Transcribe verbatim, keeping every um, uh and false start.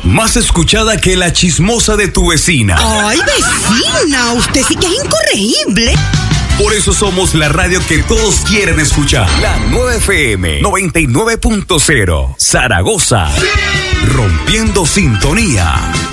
más escuchada que la chismosa de tu vecina. ¡Ay, vecina! Usted sí que es incorregible. Por eso somos la radio que todos quieren escuchar. La nueve F M noventa y nueve punto cero. Zaragoza. Rompiendo sintonía.